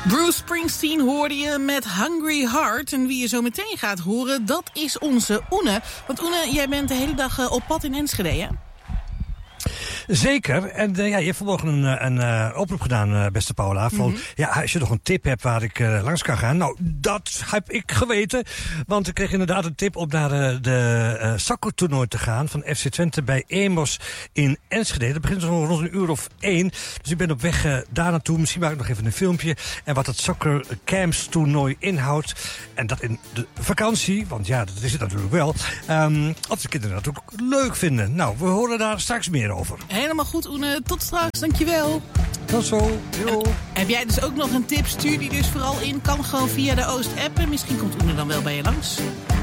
Bruce Springsteen hoorde je met Hungry Heart. En wie je zo meteen gaat horen, dat is onze Oene. Want Oene, jij bent de hele dag op pad in Enschede, hè? Zeker. En je hebt vanmorgen een oproep gedaan, beste Paula. Van, als je nog een tip hebt waar ik langs kan gaan. Nou, dat heb ik geweten. Want ik kreeg inderdaad een tip om naar de sokkertoernooi te gaan van FC Twente bij Emos in Enschede. Dat begint zo rond 1:01. Dus ik ben op weg daar naartoe. Misschien maak ik nog even een filmpje. En wat het Soccer Camps toernooi inhoudt. En dat in de vakantie. Want ja, dat is het natuurlijk wel. Als de kinderen dat ook leuk vinden. Nou, we horen daar straks meer over. Helemaal goed, Oene. Tot straks, dankjewel. Tot zo. Jo. Heb jij dus ook nog een tip? Stuur die dus vooral in. Kan gewoon via de Oost-app. En misschien komt Oene dan wel bij je langs.